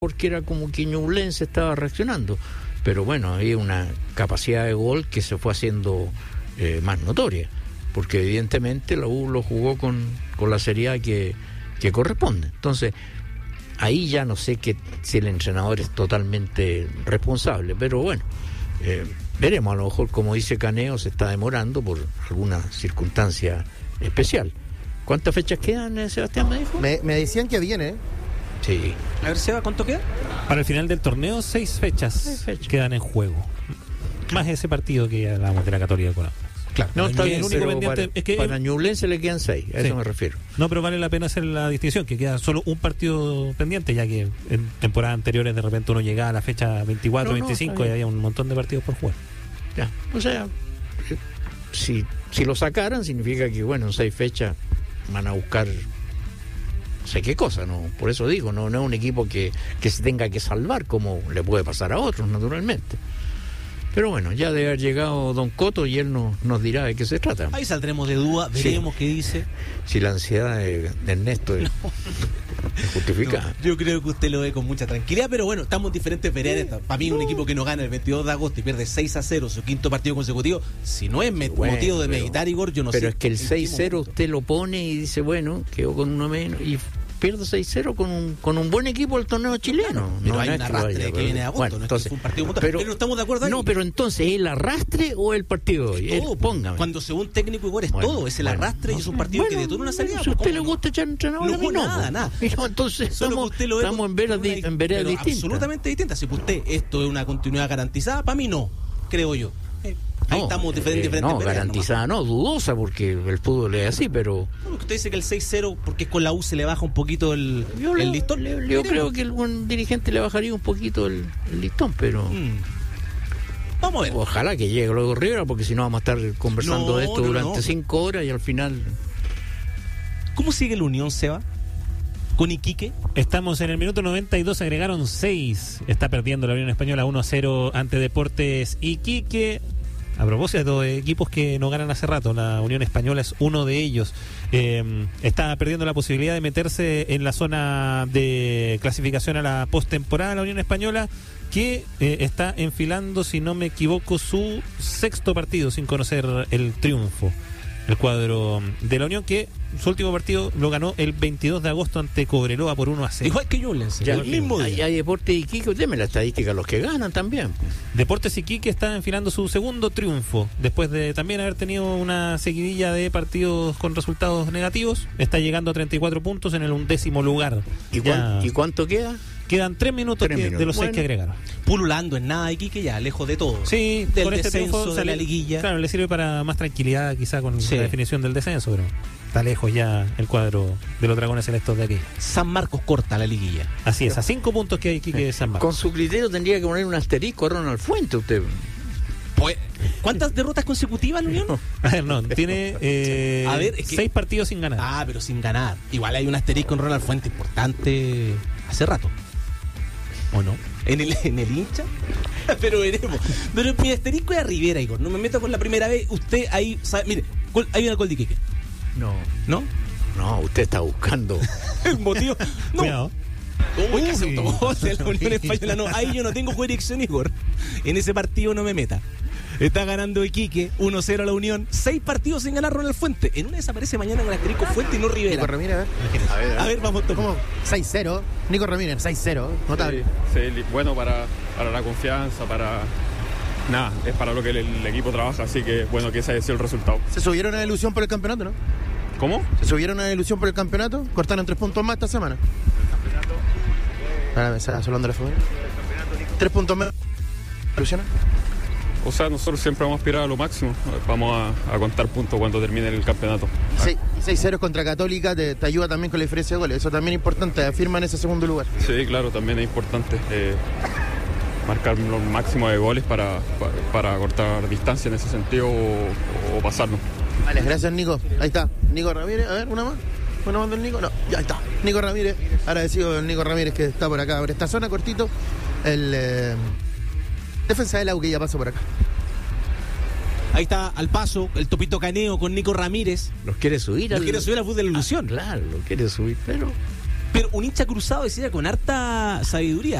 porque era como que Ñublense estaba reaccionando, pero bueno, había una capacidad de gol que se fue haciendo más notoria, porque evidentemente la U lo jugó con la seriedad que corresponde. Entonces ahí ya no sé si el entrenador es totalmente responsable, pero bueno, veremos. A lo mejor, como dice Caneo, se está demorando por alguna circunstancia especial. ¿Cuántas fechas quedan, Sebastián, me dijo? Me decían que viene, Sí. A ver, Seba, ¿cuánto queda? Para el final del torneo, 6 fechas quedan en juego. Más ese partido que hablábamos de la Católica de Colón. Claro. No, está bien, el único pero pendiente es que para Ñublense le quedan 6, a eso me refiero. No, pero vale la pena hacer la distinción, que queda solo un partido pendiente, ya que en temporadas anteriores de repente uno llegaba a la fecha 24, 25 y había un montón de partidos por jugar. Ya, o sea, si lo sacaran, significa que, bueno, en 6 fechas van a buscar sé qué cosa, ¿no? Por eso digo, no es un equipo que se tenga que salvar, como le puede pasar a otros, naturalmente. Pero bueno, ya debe haber llegado Don Coto y él nos dirá de qué se trata. Ahí saldremos de duda, veremos qué dice. Si la ansiedad de Ernesto es justificada. No, yo creo que usted lo ve con mucha tranquilidad, pero bueno, estamos en diferentes veredas. Para mí, un equipo que no gana el 22 de agosto y pierde 6-0 su quinto partido consecutivo, si no es motivo de meditar, Igor, yo no sé. Pero es que el 6-0 usted lo pone y dice, bueno, quedó con uno menos y pierde 6-0 con un buen equipo del torneo chileno. Pero hay un arrastre que viene de agosto, bueno, no entonces, es que fue un partido pero no estamos de acuerdo ahí. No, pero entonces, ¿el arrastre o el partido de hoy? Todo, póngame. Cuando según técnico, Igor, es todo, es el arrastre y es un partido que detona una salida. Si a usted le gusta echar entrenador, no, a mí no. Nada. No, entonces estamos en veredas distintas. Absolutamente distintas. Si para usted esto es una continuidad garantizada, para mí no, creo yo. Ahí estamos diferentes. No, garantizada no, dudosa, porque el fútbol es así, pero... No, usted dice que el 6-0, porque con la U se le baja un poquito el listón. Yo creo que el buen dirigente le bajaría un poquito el listón, pero... Vamos a ver. Ojalá que llegue luego Rivera, porque si no vamos a estar conversando de esto durante 5 horas y al final... ¿Cómo sigue la Unión, Seba? ¿Con Iquique? Estamos en el minuto 92, agregaron 6. Está perdiendo la Unión Española 1-0 ante Deportes Iquique. A propósito de equipos que no ganan hace rato, la Unión Española es uno de ellos. Está perdiendo la posibilidad de meterse en la zona de clasificación a la postemporada, la Unión Española, que está enfilando, si no me equivoco, su 6º partido sin conocer el triunfo. El cuadro de la Unión, que su último partido lo ganó el 22 de agosto ante Cobreloa por 1-0. Igual que Ñublense, ya el mismo día. Hay Deportes Iquique, deme la estadística, los que ganan también. Deportes Iquique está enfilando su segundo triunfo, después de también haber tenido una seguidilla de partidos con resultados negativos. Está llegando a 34 puntos en el 11º lugar. ¿Y cuánto queda? Quedan 3 minutos, de los 6 que agregaron. Pululando en nada Iquique, ya lejos de todo. Sí, del con este descenso, triunfo de la liguilla. Claro, le sirve para más tranquilidad quizá con la definición del descenso, pero está lejos ya el cuadro de los Dragones Celestos de aquí. San Marcos corta la liguilla. Así es, a 5 puntos que hay Iquique de San Marcos. Con su criterio tendría que poner un asterisco a Ronald Fuente usted. Pues, ¿cuántas derrotas consecutivas la Unión? A ver, no, tiene 6 partidos sin ganar. Ah, pero sin ganar. Igual hay un asterisco en Ronald Fuente importante hace rato. ¿O no? ¿En el hincha? Pero veremos. Pero mi asterisco es a Rivera, Igor. No me meto con la primera vez. Usted ahí sabe. Mire, hay un gol de Iquique. No. ¿No? No, usted está buscando el motivo. No. Cuidado. Uy, que se autobús de la Unión Española. No, ahí yo no tengo jurisdicción, Igor. En ese partido no me meta. Está ganando Iquique 1-0 a la Unión. 6 partidos sin ganar Ronald Fuente. En una desaparece mañana con asterisco Fuente y no Rivera. Nico Ramírez, a ver, vamos todos. ¿Cómo? 6-0. Nico Ramírez, 6-0. Notable. Sí, bueno para la confianza, nada, es para lo que el equipo trabaja, así que bueno que ese haya sido el resultado. Se subieron a la ilusión por el campeonato, ¿no? ¿Cómo? Se subieron a la ilusión por el campeonato, cortaron 3 puntos más esta semana. Ahora me está hablando la familia. 3 puntos más. ¿Ilusiona? O sea, nosotros siempre vamos a aspirar a lo máximo. Vamos a contar puntos cuando termine el campeonato. Y 6-0 contra Católica te ayuda también con la diferencia de goles. Eso también es importante, afirma en ese segundo lugar. Sí, claro, también es importante marcar los máximos de goles para cortar distancia en ese sentido o pasarnos. Vale, gracias Nico. Ahí está. Nico Ramírez, a ver, una más. ¿Una más del Nico? No, ya está. Nico Ramírez, agradecido del Nico Ramírez que está por acá, por esta zona, cortito. El defensa del AU que ya pasó por acá. Ahí está al paso el Topito Caneo con Nico Ramírez. Los quiere subir al fútbol de la ilusión. Claro, lo quiere subir, pero Pero un hincha cruzado decía con harta sabiduría.